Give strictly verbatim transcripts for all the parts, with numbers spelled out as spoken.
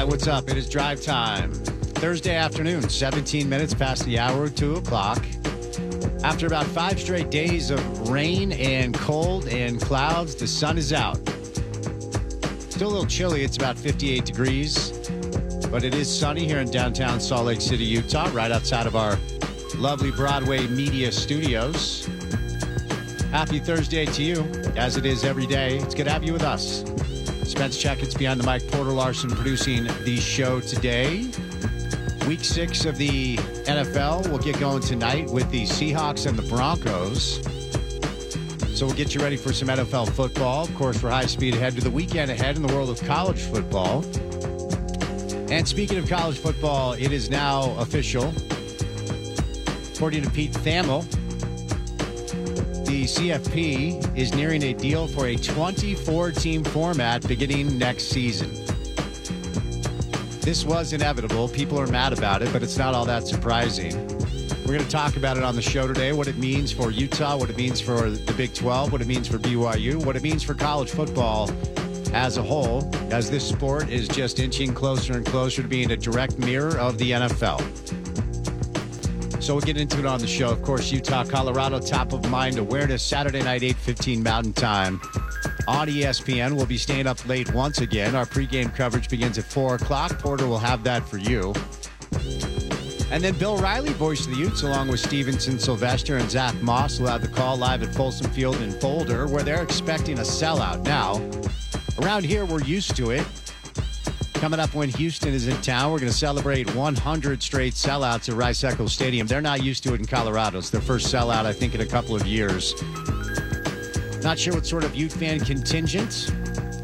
What's up? It is drive time. Thursday afternoon, seventeen minutes past the hour, two o'clock. After about five straight days of rain and cold and clouds, the sun is out. Still a little chilly. It's about fifty-eight degrees, but it is sunny here in downtown Salt Lake City, Utah, right outside of our lovely Broadway Media Studios. Happy Thursday to you, as it is every day. It's good to have you with us. Spence Checkett's behind the mic. Porter Larson producing the show today. Week six of the N F L will get going tonight with the Seahawks and the Broncos. So we'll get you ready for some N F L football. Of course, we're high speed ahead to the weekend ahead in the world of college football. And speaking of college football, it is now official. According to Pete Thamel, the C F P is nearing a deal for a twenty-four team format beginning next season. This was inevitable. People are mad about it, but it's not all that surprising. We're going to talk about it on the show today, what it means for Utah, what it means for the Big twelve, what it means for B Y U, what it means for college football as a whole, as this sport is just inching closer and closer to being a direct mirror of the N F L. So we'll get into it on the show. Of course, Utah, Colorado, top of mind awareness, Saturday night, eight fifteen Mountain Time on E S P N. We'll be staying up late once again. Our pregame coverage begins at four o'clock. Porter will have that for you. And then Bill Riley, voice of the Utes, along with Stevenson Sylvester and Zach Moss, will have the call live at Folsom Field in Boulder, where they're expecting a sellout. Now, around here, we're used to it. Coming up when Houston is in town, we're going to celebrate one hundred straight sellouts at Rice-Eccles Stadium. They're not used to it in Colorado. It's their first sellout, I think, in a couple of years. Not sure what sort of Ute fan contingent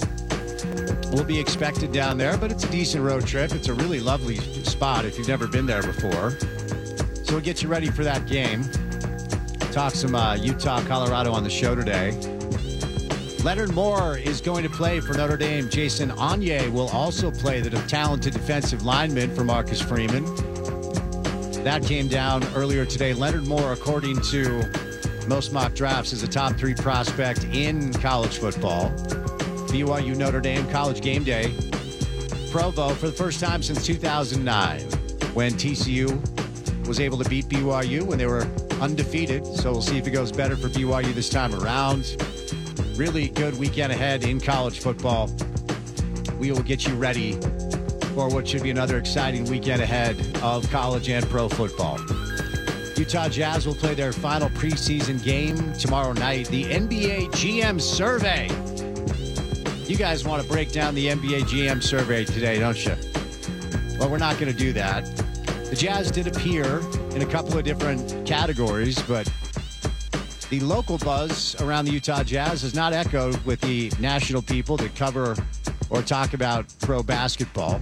will be expected down there, but it's a decent road trip. It's a really lovely spot if you've never been there before. So we'll get you ready for that game. Talk some uh, Utah, Colorado on the show today. Leonard Moore is going to play for Notre Dame. Jason Onye will also play, the talented defensive lineman for Marcus Freeman. That came down earlier today. Leonard Moore, according to most mock drafts, is a top three prospect in college football. B Y U Notre Dame College Game Day. Provo for the first time since two thousand nine, when T C U was able to beat B Y U when they were undefeated. So we'll see if it goes better for B Y U this time around. Really good weekend ahead in college football. We will get you ready for what should be another exciting weekend ahead of college and pro football. Utah Jazz will play their final preseason game tomorrow night. The N B A G M survey. You guys want to break down the N B A G M survey today, don't you? Well, we're not going to do that. The Jazz did appear in a couple of different categories, but the local buzz around the Utah Jazz has not echoed with the national people that cover or talk about pro basketball.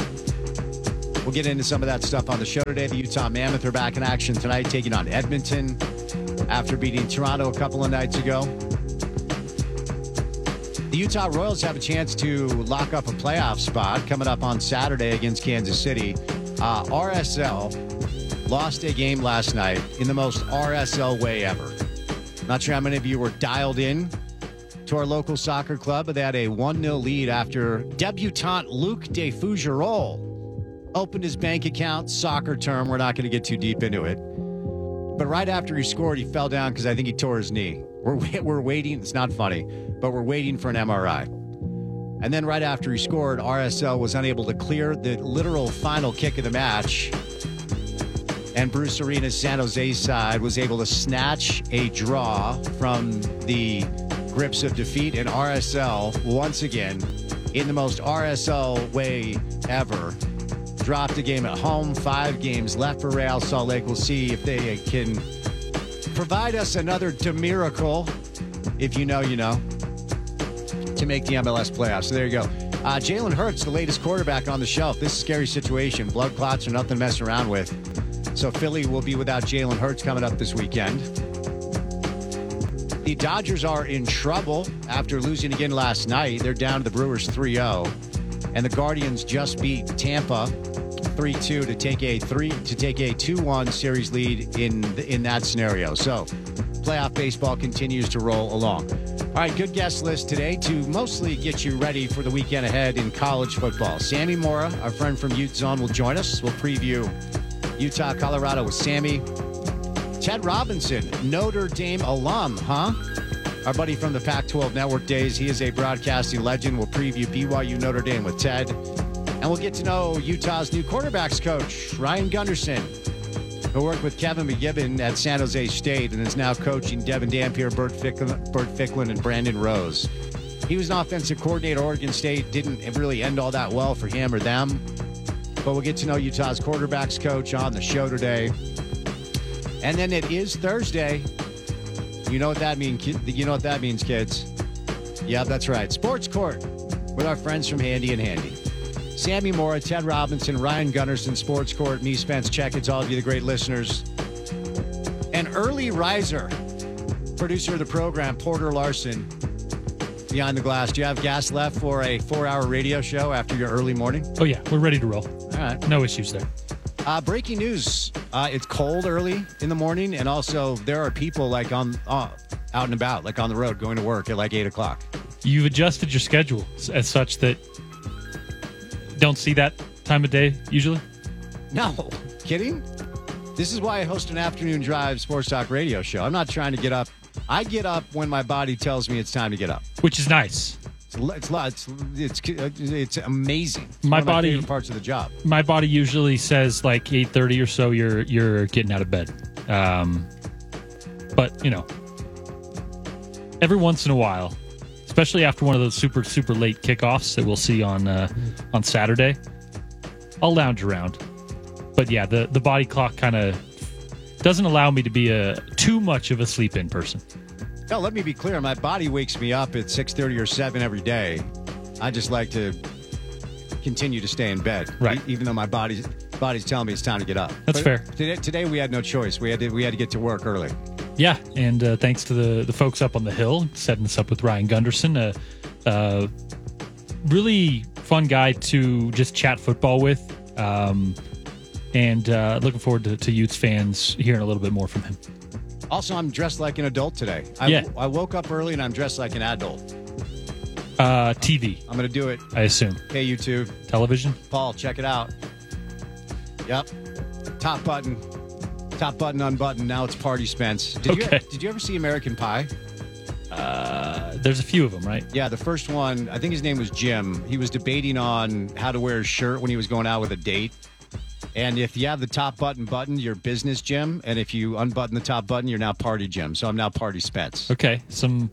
We'll get into some of that stuff on the show today. The Utah Mammoth are back in action tonight, taking on Edmonton after beating Toronto a couple of nights ago. The Utah Royals have a chance to lock up a playoff spot coming up on Saturday against Kansas City. Uh, R S L lost a game last night in the most R S L way ever. Not sure how many of you were dialed in to our local soccer club, but they had a one nil lead after debutant Luc De Fougerolles opened his bank account. Soccer term, we're not going to get too deep into it. But right after he scored, he fell down because I think he tore his knee. We're, we're waiting. It's not funny, but we're waiting for an M R I. And then right after he scored, R S L was unable to clear the literal final kick of the match. And Bruce Arena's San Jose side was able to snatch a draw from the grips of defeat. And R S L, once again, in the most R S L way ever, dropped a game at home. Five games left for Real Salt Lake. We'll see if they can provide us another miracle, if you know, you know, to make the M L S playoffs. So there you go. Uh, Jalen Hurts, the latest quarterback on the shelf. This is a scary situation. Blood clots are nothing to mess around with. So Philly will be without Jalen Hurts coming up this weekend. The Dodgers are in trouble after losing again last night. They're down to the Brewers three oh. And the Guardians just beat Tampa three two to take a three to take a two one series lead in in that scenario. So playoff baseball continues to roll along. All All right, good guest list today to mostly get you ready for the weekend ahead in college football. Sammy Mora, our friend from Ute Zone, will join us. We'll preview Utah, Colorado with Sammy. Ted Robinson, Notre Dame alum, huh? Our buddy from the Pac twelve Network days. He is a broadcasting legend. We'll preview B Y U Notre Dame with Ted. And we'll get to know Utah's new quarterbacks coach, Ryan Gunderson, who worked with Kevin McGibbon at San Jose State and is now coaching Devin Dampier, Bert Ficklin, Bert Ficklin, and Brandon Rose. He was an offensive coordinator at Oregon State. Didn't really end all that well for him or them. But we'll get to know Utah's quarterbacks coach on the show today. And then it is Thursday. You know what that means, you know what that means, kids. Yeah, that's right. Sports Court with our friends from Handy and Handy. Sammy Mora, Ted Robinson, Ryan Gunderson, Sports Court, me, Spence Checkets, all of you, the great listeners. An early riser, producer of the program, Porter Larson, behind the glass. Do you have gas left for a four-hour radio show after your early morning? Oh, yeah. We're ready to roll. All right. No issues there. Uh, breaking news. Uh, it's cold early in the morning, and also there are people like on uh, out and about, like on the road, going to work at like eight o'clock. You've adjusted your schedule as such that don't see that time of day usually? No. Kidding? This is why I host an afternoon drive sports talk radio show. I'm not trying to get up. I get up when my body tells me it's time to get up. Which is nice. It's it's it's, it's, it's amazing. It's my one of my body favorite parts of the job. My body usually says like eight thirty or so you're you're getting out of bed. Um, but, you know, every once in a while, especially after one of those super, super late kickoffs that we'll see on uh, on Saturday, I'll lounge around. But yeah, the, the body clock kind of doesn't allow me to be a too much of a sleep-in person. No, let me be clear. My body wakes me up at six thirty or seven every day. I just like to continue to stay in bed, right? E- even though my body's body's telling me it's time to get up. That's but fair. Today, today we had no choice. We had to we had to get to work early. Yeah, and uh, thanks to the, the folks up on the Hill setting us up with Ryan Gunderson, a uh, uh, really fun guy to just chat football with, um, and uh, looking forward to, to Utes fans hearing a little bit more from him. Also, I'm dressed like an adult today. I, yeah. I woke up early and I'm dressed like an adult. Uh, T V. I'm going to do it. I assume. Hey, YouTube. Television. Paul, check it out. Yep. Top button. Top button unbuttoned. Now it's Party Spence. Did okay. you Did you ever see American Pie? Uh, there's a few of them, right? Yeah, the first one, I think his name was Jim. He was debating on how to wear a shirt when he was going out with a date. And if you have the top button button, you're business Jim. And if you unbutton the top button, you're now Party Jim. So I'm now Party Spence. Okay. Some.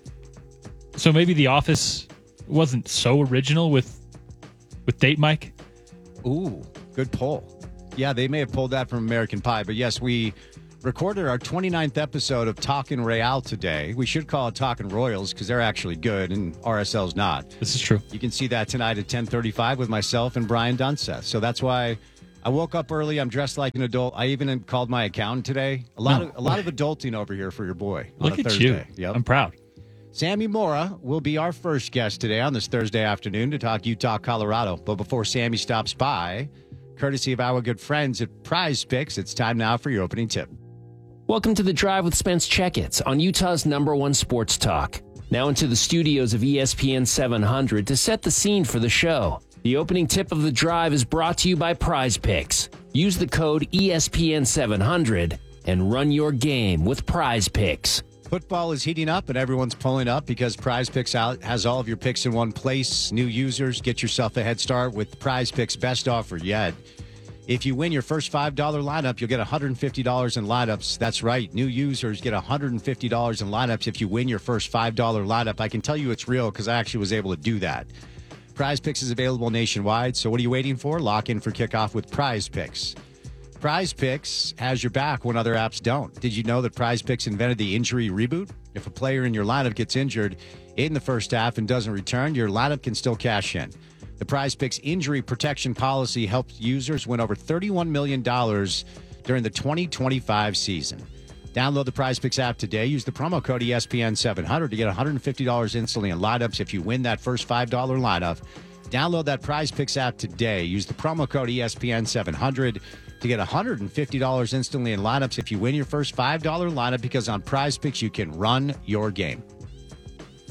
So maybe The Office wasn't so original with with Date Mike? Ooh, good poll. Yeah, they may have pulled that from American Pie. But yes, we recorded our twenty-ninth episode of Talkin' Real today. We should call it Talkin' Royals because they're actually good and R S L's not. This is true. You can see that tonight at ten thirty-five with myself and Brian Dunseth. So that's why I woke up early. I'm dressed like an adult. I even called my accountant today. A lot no. of a lot of adulting over here for your boy. Look on a at Thursday. you. Yep. I'm proud. Sammy Mora will be our first guest today on this Thursday afternoon to talk Utah, Colorado. But before Sammy stops by, courtesy of our good friends at Prize Picks, it's time now for your opening tip. Welcome to The Drive with Spence Checkets on Utah's number one sports talk. Now into the studios of E S P N seven hundred to set the scene for the show. The opening tip of The Drive is brought to you by Prize Picks. Use the code E S P N seven hundred and run your game with Prize Picks. Football is heating up and everyone's pulling up because Prize Picks out has all of your picks in one place. New users, get yourself a head start with Prize Picks' best offer yet. If you win your first five dollars lineup, you'll get one hundred fifty dollars in lineups. That's right. New users get one hundred fifty dollars in lineups if you win your first five dollars lineup. I can tell you it's real because I actually was able to do that. Prize Picks is available nationwide, so what are you waiting for? Lock in for kickoff with Prize Picks. Prize Picks has your back when other apps don't. Did you know that Prize Picks invented the injury reboot? If a player in your lineup gets injured in the first half and doesn't return, your lineup can still cash in. The Prize Picks injury protection policy helped users win over thirty-one million dollars during the twenty twenty-five season. Download the Prize Picks app today. Use the promo code E S P N seven hundred to get one hundred fifty dollars instantly in lineups if you win that first five dollars lineup. Download that Prize Picks app today. Use the promo code E S P N seven hundred to get one hundred fifty dollars instantly in lineups if you win your first five dollars lineup, because on Prize Picks you can run your game.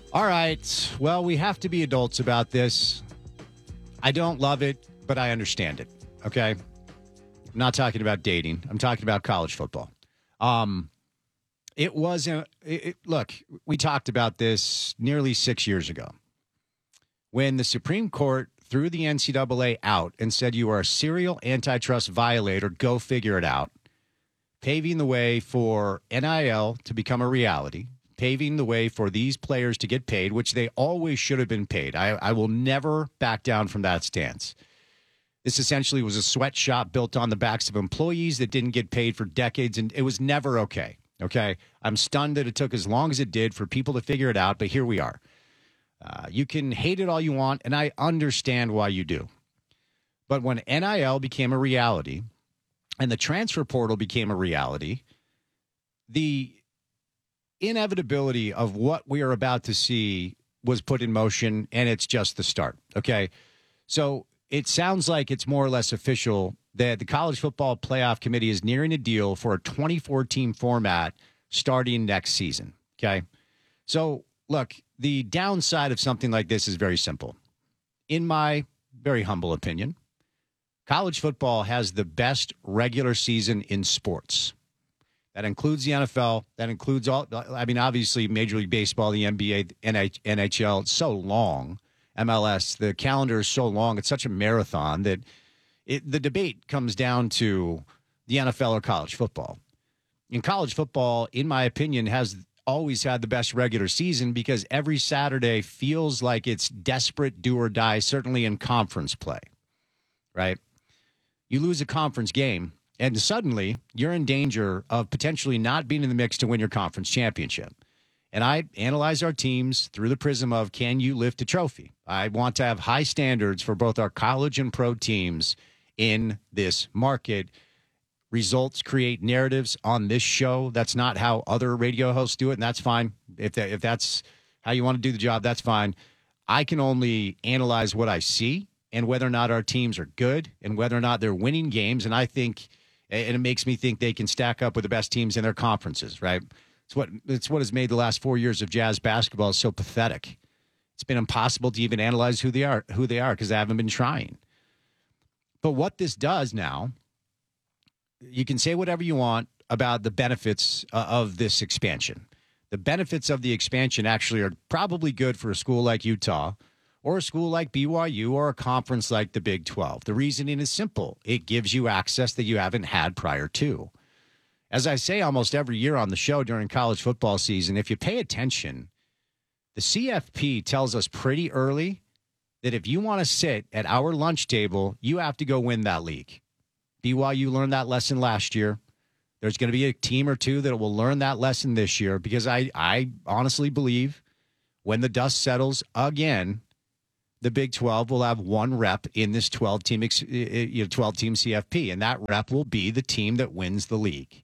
All right. Well, we have to be adults about this. I don't love it, but I understand it. Okay. I'm not talking about dating. I'm talking about college football. Um, it wasn't. It, it, look, we talked about this nearly six years ago when the Supreme Court threw the N C double A out and said you are a serial antitrust violator. Go figure it out. Paving the way for N I L to become a reality. Paving the way for these players to get paid, which they always should have been paid. I, I will never back down from that stance. This essentially was a sweatshop built on the backs of employees that didn't get paid for decades, and it was never okay. Okay? I'm stunned that it took as long as it did for people to figure it out, but here we are. Uh, you can hate it all you want, and I understand why you do. But when N I L became a reality and the transfer portal became a reality, the inevitability of what we are about to see was put in motion, and it's just the start. Okay. So it sounds like it's more or less official that the College Football Playoff Committee is nearing a deal for a twenty-four team format starting next season. Okay. So look, the downside of something like this is very simple. In my very humble opinion, college football has the best regular season in sports. That includes the N F L. That includes all, I mean, obviously, Major League Baseball, the N B A, N H L. It's so long. M L S, the calendar is so long. It's such a marathon that it, the debate comes down to the N F L or college football. And college football, in my opinion, has always had the best regular season because every Saturday feels like it's desperate do or die, certainly in conference play, right? You lose a conference game, and suddenly, you're in danger of potentially not being in the mix to win your conference championship. And I analyze our teams through the prism of, can you lift a trophy? I want to have high standards for both our college and pro teams in this market. Results create narratives on this show. That's not how other radio hosts do it, and that's fine. If that, if that's how you want to do the job, that's fine. I can only analyze what I see and whether or not our teams are good and whether or not they're winning games, and I think – and it makes me think they can stack up with the best teams in their conferences, right? It's what it's what has made the last four years of Jazz basketball so pathetic. It's been impossible to even analyze who they are, who they are, because they haven't been trying. But what this does now, you can say whatever you want about the benefits uh, of this expansion. The benefits of the expansion actually are probably good for a school like Utah, or a school like B Y U, or a conference like the Big twelve. The reasoning is simple. It gives you access that you haven't had prior to. As I say almost every year on the show during college football season, if you pay attention, the C F P tells us pretty early that if you want to sit at our lunch table, you have to go win that league. B Y U learned that lesson last year. There's going to be a team or two that will learn that lesson this year because I, I honestly believe when the dust settles again, the Big twelve will have one rep in this twelve-team you know, twelve-team C F P, and that rep will be the team that wins the league.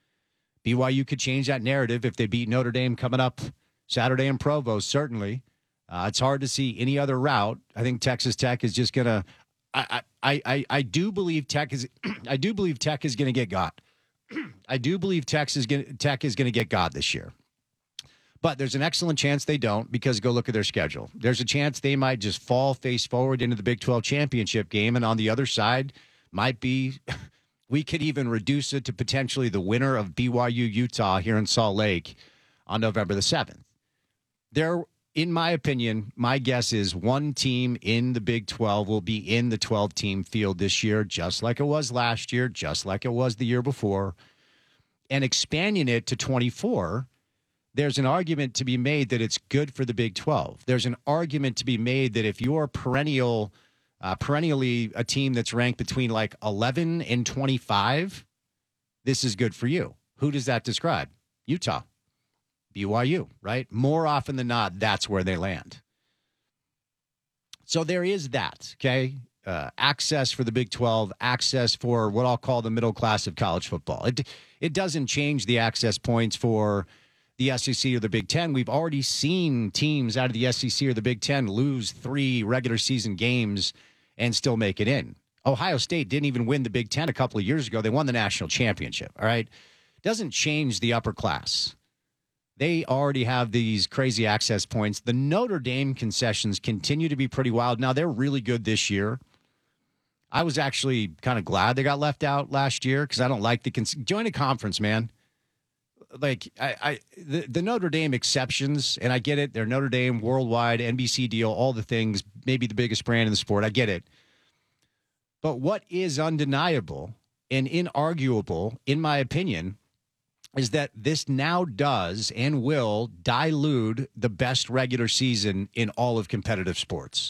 B Y U could change that narrative if they beat Notre Dame coming up Saturday in Provo, certainly. Uh, it's hard to see any other route. I think Texas Tech is just going to I, I, I, I do believe Tech is I do believe Tech is going to get got. I do believe Tech is going Tech is going to get got this year. But there's an excellent chance they don't because go look at their schedule. There's a chance they might just fall face forward into the Big twelve championship game. And on the other side might be, we could even reduce it to potentially the winner of B Y U Utah here in Salt Lake on November the seventh. There, in my opinion, my guess is one team in the Big twelve will be in the twelve-team field this year, just like it was last year, just like it was the year before. And expanding it to twenty-four, there's an argument to be made that it's good for the Big twelve. There's an argument to be made that if you're perennial, uh, perennially a team that's ranked between like eleven and twenty-five, this is good for you. Who does that describe? Utah, B Y U, right? More often than not, that's where they land. So there is that, okay? Uh, access for the Big twelve, access for what I'll call the middle class of college football. It, it doesn't change the access points for the S E C or the Big Ten. We've already seen teams out of the S E C or the Big Ten lose three regular season games and still make it in. Ohio State didn't even win the Big Ten a couple of years ago. They won the national championship, all right? Doesn't change the upper class. They already have these crazy access points. The Notre Dame concessions continue to be pretty wild. Now, they're really good this year. I was actually kind of glad they got left out last year because I don't like the con- join a conference, man. Like I, I the, the Notre Dame exceptions, and I get it. They're Notre Dame, worldwide, N B C deal, all the things, maybe the biggest brand in the sport. I get it. But what is undeniable and inarguable, in my opinion, is that this now does and will dilute the best regular season in all of competitive sports.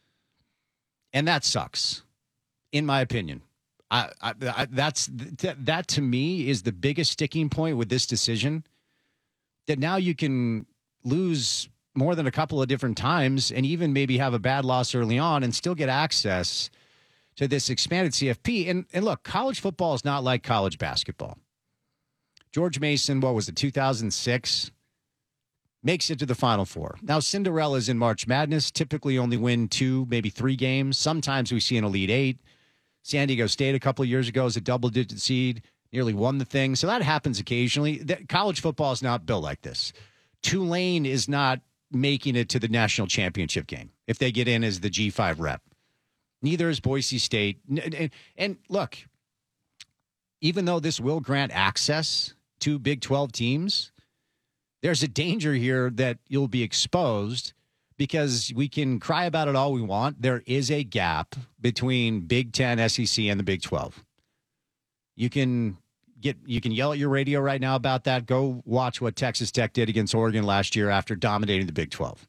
And that sucks, in my opinion. I, I, I, that's that, that to me is the biggest sticking point with this decision, that now you can lose more than a couple of different times and even maybe have a bad loss early on and still get access to this expanded C F P. And, and look, college football is not like college basketball. George Mason, what was it, two thousand six, makes it to the Final Four. Now, Cinderella's in March Madness, typically only win two, maybe three games. Sometimes we see an Elite Eight. San Diego State a couple of years ago as a double-digit seed, nearly won the thing. So that happens occasionally. College football is not built like this. Tulane is not making it to the national championship game if they get in as the G five rep. Neither is Boise State. And, and look, even though this will grant access to Big twelve teams, there's a danger here that you'll be exposed because we can cry about it all we want. There is a gap between Big Ten, S E C, and the Big twelve. You can get you can yell at your radio right now about that. Go watch what Texas Tech did against Oregon last year after dominating the Big twelve.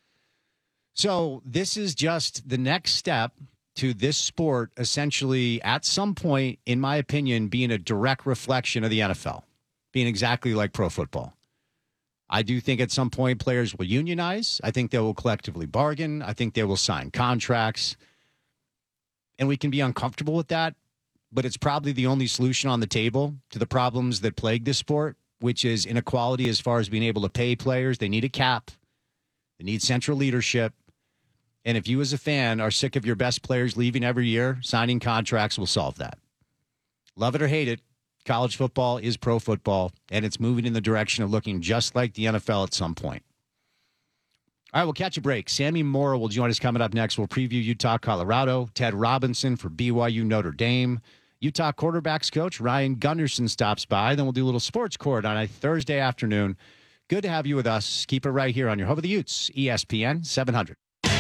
So this is just the next step to this sport essentially at some point, in my opinion, being a direct reflection of the N F L, being exactly like pro football. I do think at some point players will unionize. I think they will collectively bargain. I think they will sign contracts. And we can be uncomfortable with that, but it's probably the only solution on the table to the problems that plague this sport, which is inequality as far as being able to pay players. They need a cap. They need central leadership. And if you as a fan are sick of your best players leaving every year, signing contracts will solve that. Love it or hate it, college football is pro football, and it's moving in the direction of looking just like the N F L at some point. All right, we'll catch a break. Sammy Morrow will join us coming up next. We'll preview Utah, Colorado. Ted Robinson for B Y U Notre Dame. Utah quarterbacks coach Ryan Gunderson stops by. Then we'll do a little sports court on a Thursday afternoon. Good to have you with us. Keep it right here on your home of the Utes, E S P N seven hundred.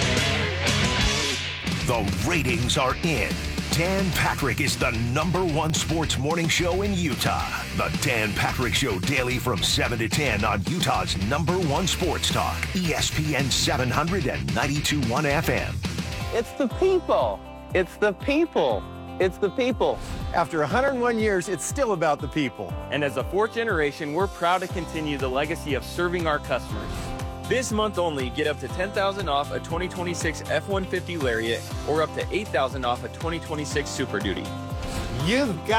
The ratings are in. Dan Patrick is the number one sports morning show in Utah. The Dan Patrick Show daily from seven to ten on Utah's number one sports talk. E S P N seven hundred and ninety-two point one F M. It's the people. It's the people. It's the people. After one hundred one years, it's still about the people. And as a fourth generation, we're proud to continue the legacy of serving our customers. This month only, get up to ten thousand dollars off a twenty twenty-six F one fifty Lariat or up to eight thousand dollars off a twenty twenty-six Super Duty. You've got